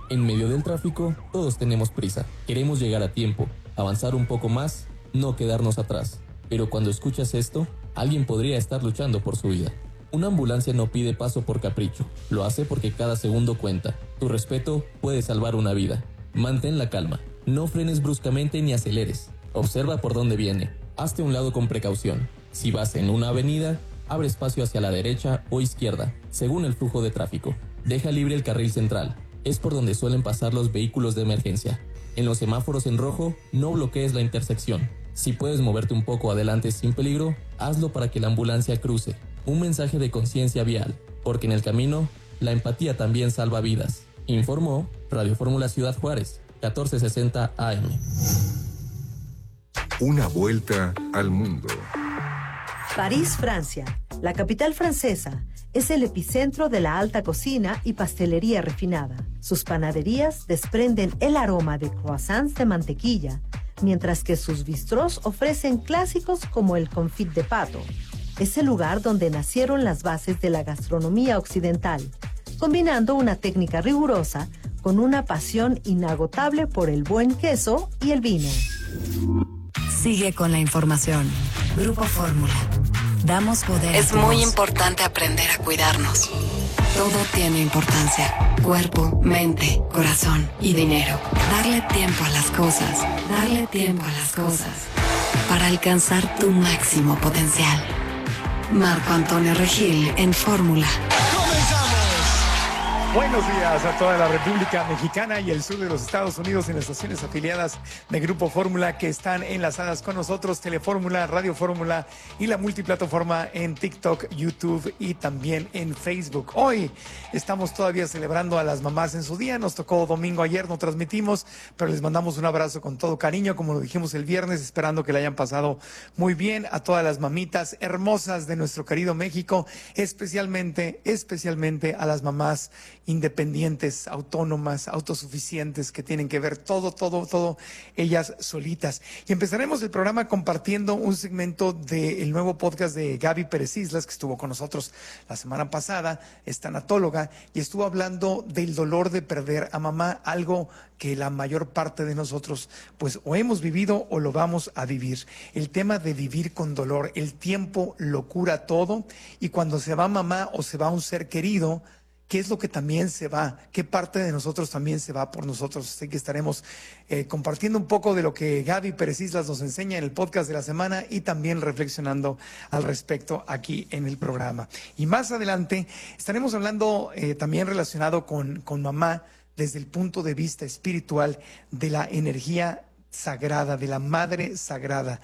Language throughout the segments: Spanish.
En medio del tráfico, todos tenemos prisa. Queremos llegar a tiempo, avanzar un poco más, no quedarnos atrás. Pero cuando escuchas esto, alguien podría estar luchando por su vida. Una ambulancia no pide paso por capricho, lo hace porque cada segundo cuenta. Tu respeto puede salvar una vida. Mantén la calma, no frenes bruscamente ni aceleres. Observa por dónde viene, hazte a un lado con precaución. Si vas en una avenida, abre espacio hacia la derecha o izquierda, según el flujo de tráfico. Deja libre el carril central, es por donde suelen pasar los vehículos de emergencia. En los semáforos en rojo, no bloquees la intersección. Si puedes moverte un poco adelante sin peligro, hazlo para que la ambulancia cruce. Un mensaje de conciencia vial, porque en el camino, la empatía también salva vidas. Informó Radio Fórmula Ciudad Juárez, 1460 AM. Una vuelta al mundo. París, Francia. La capital francesa es el epicentro de la alta cocina y pastelería refinada. Sus panaderías desprenden el aroma de croissants de mantequilla, mientras que sus bistrós ofrecen clásicos como el confit de pato. Es el lugar donde nacieron las bases de la gastronomía occidental, combinando una técnica rigurosa con una pasión inagotable por el buen queso y el vino. Sigue con la información. Grupo Fórmula. Damos poder. Es muy importante aprender a cuidarnos. Todo tiene importancia. Cuerpo, mente, corazón y dinero. Darle tiempo a las cosas. Darle tiempo a las cosas. Para alcanzar tu máximo potencial. Marco Antonio Regil en Fórmula. Buenos días a toda la República Mexicana y el sur de los Estados Unidos en las estaciones afiliadas de Grupo Fórmula que están enlazadas con nosotros, Telefórmula, Radio Fórmula y la multiplataforma en TikTok, YouTube y también en Facebook. Hoy estamos todavía celebrando a las mamás en su día, nos tocó domingo ayer, no transmitimos, pero les mandamos un abrazo con todo cariño, como lo dijimos el viernes, esperando que la hayan pasado muy bien a todas las mamitas hermosas de nuestro querido México, especialmente a las mamás independientes, autónomas, autosuficientes, que tienen que ver todo ellas solitas. Y empezaremos el programa compartiendo un segmento del nuevo podcast de Gaby Pérez Islas, que estuvo con nosotros la semana pasada, es tanatóloga, y estuvo hablando del dolor de perder a mamá, algo que la mayor parte de nosotros pues o hemos vivido o lo vamos a vivir. El tema de vivir con dolor, el tiempo lo cura todo, y cuando se va mamá o se va un ser querido, ¿qué es lo que también se va? ¿Qué parte de nosotros también se va por nosotros? Así que estaremos compartiendo un poco de lo que Gaby Pérez Islas nos enseña en el podcast de la semana y también reflexionando al respecto aquí en el programa. Y más adelante estaremos hablando también relacionado con mamá desde el punto de vista espiritual de la energía sagrada, de la madre sagrada.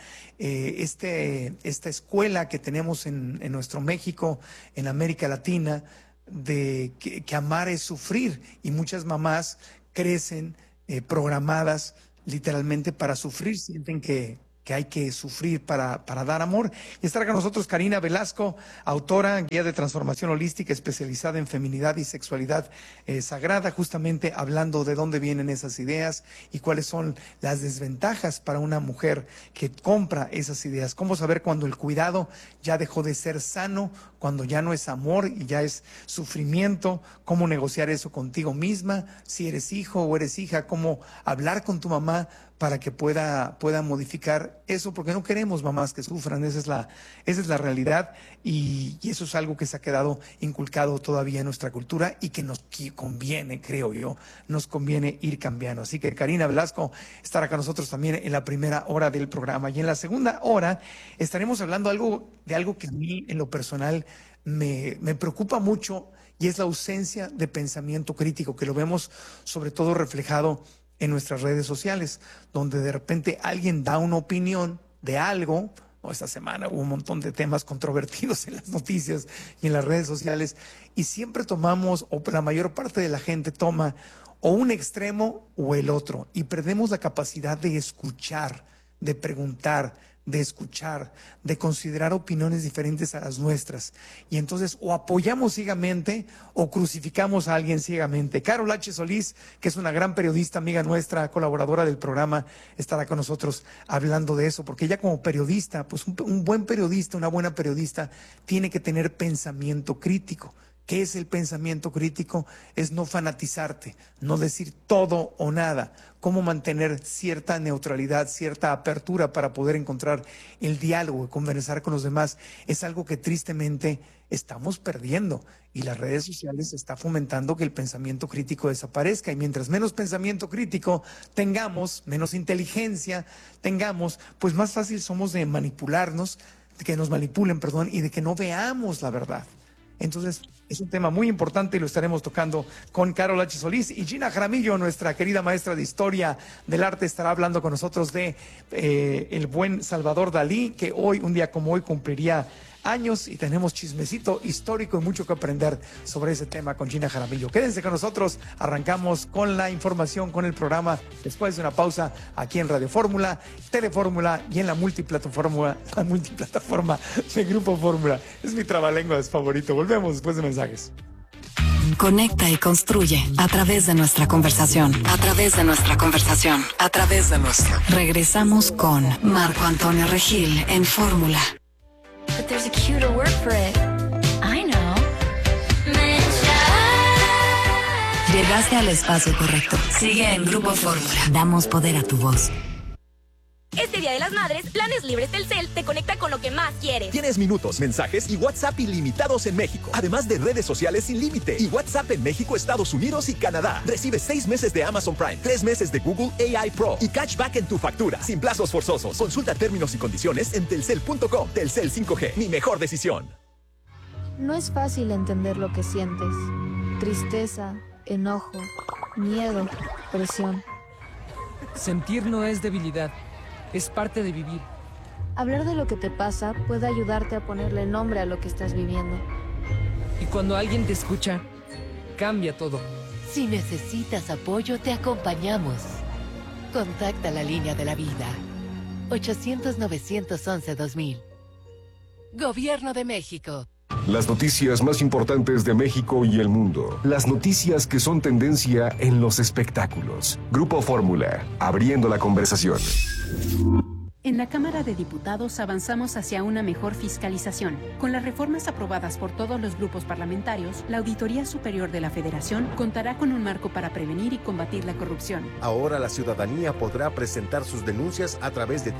Esta escuela que tenemos en nuestro México, en América Latina, de que amar es sufrir, y muchas mamás crecen programadas literalmente para sufrir, sienten que hay que sufrir para dar amor. Y estará con nosotros Karina Velasco, autora, guía de transformación holística especializada en feminidad y sexualidad sagrada, justamente hablando de dónde vienen esas ideas y cuáles son las desventajas para una mujer que compra esas ideas. Cómo saber cuando el cuidado ya dejó de ser sano, cuando ya no es amor y ya es sufrimiento, cómo negociar eso contigo misma, si eres hijo o eres hija, cómo hablar con tu mamá para que pueda modificar eso, porque no queremos mamás que sufran, esa es la realidad, y eso es algo que se ha quedado inculcado todavía en nuestra cultura y que nos conviene, creo yo, nos conviene ir cambiando. Así que Karina Velasco estará con nosotros también en la primera hora del programa, y en la segunda hora estaremos hablando de algo que a mí en lo personal me preocupa mucho, y es la ausencia de pensamiento crítico, que lo vemos sobre todo reflejado en nuestras redes sociales, donde de repente alguien da una opinión de algo. Esta semana hubo un montón de temas controvertidos en las noticias y en las redes sociales, y siempre tomamos, o la mayor parte de la gente toma, o un extremo o el otro, y perdemos la capacidad de escuchar, de preguntar, de escuchar, de considerar opiniones diferentes a las nuestras. Y entonces o apoyamos ciegamente o crucificamos a alguien ciegamente. Carol H. Solís, que es una gran periodista, amiga nuestra, colaboradora del programa, estará con nosotros hablando de eso, porque ella como periodista, pues un buen periodista, una buena periodista, tiene que tener pensamiento crítico. ¿Qué es el pensamiento crítico? Es no fanatizarte, no decir todo o nada. Cómo mantener cierta neutralidad, cierta apertura para poder encontrar el diálogo y conversar con los demás. Es algo que tristemente estamos perdiendo y las redes sociales están fomentando que el pensamiento crítico desaparezca. Y mientras menos pensamiento crítico tengamos, menos inteligencia tengamos, pues más fácil somos de manipularnos, de que nos manipulen, perdón, y de que no veamos la verdad. Entonces, es un tema muy importante y lo estaremos tocando con Carol H. Solís, y Gina Jaramillo, nuestra querida maestra de Historia del Arte, estará hablando con nosotros de el buen Salvador Dalí, que hoy, un día como hoy, cumpliría años, y tenemos chismecito histórico y mucho que aprender sobre ese tema con Gina Jaramillo. Quédense con nosotros, arrancamos con la información, con el programa, después de una pausa aquí en Radio Fórmula, Telefórmula y en la multiplataforma de Grupo Fórmula. Es mi trabalenguas favorito. Volvemos después de mensajes. Conecta y construye a través de nuestra conversación. A través de nuestra conversación. A través de nuestra. Regresamos con Marco Antonio Regil en Fórmula. But there's a cuter word for it. I know. Llegaste al espacio correcto. Sigue en Grupo Fórmula. Damos poder a tu voz. Este Día de las Madres, Planes Libres Telcel te conecta con lo que más quieres. Tienes minutos, mensajes y WhatsApp ilimitados en México. Además de redes sociales sin límite. Y WhatsApp en México, Estados Unidos y Canadá. Recibe 6 meses de Amazon Prime, 3 meses de Google AI Pro y cashback en tu factura. Sin plazos forzosos. Consulta términos y condiciones en telcel.com. Telcel 5G, mi mejor decisión. No es fácil entender lo que sientes. Tristeza, enojo, miedo, presión. Sentir no es debilidad. Es parte de vivir. Hablar de lo que te pasa puede ayudarte a ponerle nombre a lo que estás viviendo. Y cuando alguien te escucha, cambia todo. Si necesitas apoyo, te acompañamos. Contacta la línea de la vida. 800-911-2000. Gobierno de México. Las noticias más importantes de México y el mundo. Las noticias que son tendencia en los espectáculos. Grupo Fórmula, abriendo la conversación. En la Cámara de Diputados avanzamos hacia una mejor fiscalización. Con las reformas aprobadas por todos los grupos parlamentarios, la Auditoría Superior de la Federación contará con un marco para prevenir y combatir la corrupción. Ahora la ciudadanía podrá presentar sus denuncias a través de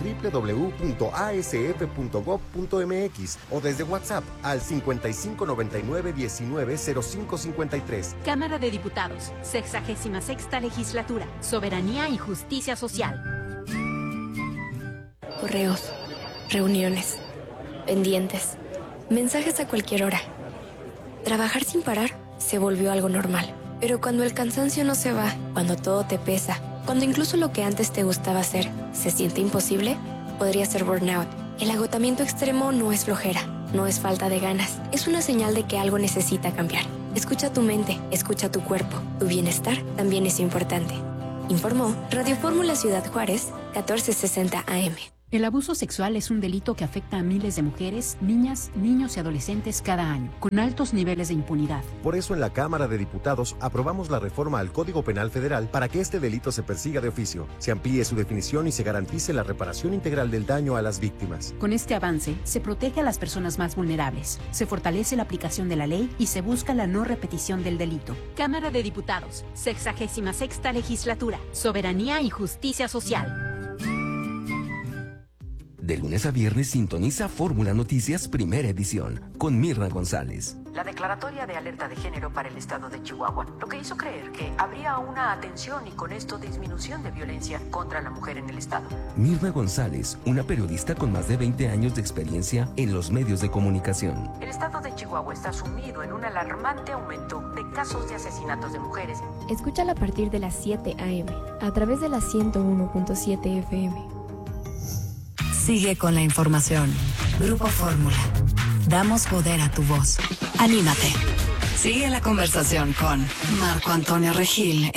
www.asf.gov.mx o desde WhatsApp al 5599-190553. Cámara de Diputados, 66ª Legislatura, Soberanía y Justicia Social. Correos, reuniones, pendientes, mensajes a cualquier hora. Trabajar sin parar se volvió algo normal. Pero cuando el cansancio no se va, cuando todo te pesa, cuando incluso lo que antes te gustaba hacer se siente imposible, podría ser burnout. El agotamiento extremo no es flojera, no es falta de ganas. Es una señal de que algo necesita cambiar. Escucha tu mente, escucha tu cuerpo. Tu bienestar también es importante. Informó Radio Fórmula Ciudad Juárez, 1460 AM. El abuso sexual es un delito que afecta a miles de mujeres, niñas, niños y adolescentes cada año, con altos niveles de impunidad. Por eso en la Cámara de Diputados aprobamos la reforma al Código Penal Federal para que este delito se persiga de oficio, se amplíe su definición y se garantice la reparación integral del daño a las víctimas. Con este avance, se protege a las personas más vulnerables, se fortalece la aplicación de la ley y se busca la no repetición del delito. Cámara de Diputados, 66ª Legislatura, Soberanía y Justicia Social. De lunes a viernes sintoniza Fórmula Noticias Primera Edición con Mirna González. La declaratoria de alerta de género para el estado de Chihuahua, lo que hizo creer que habría una atención y con esto disminución de violencia contra la mujer en el estado. Mirna González, una periodista con más de 20 años de experiencia en los medios de comunicación. El estado de Chihuahua está sumido en un alarmante aumento de casos de asesinatos de mujeres. Escúchala a partir de las 7 a.m. a través de la 101.7 FM. Sigue con la información. Grupo Fórmula. Damos poder a tu voz. Anímate. Sigue la conversación con Marco Antonio Regil.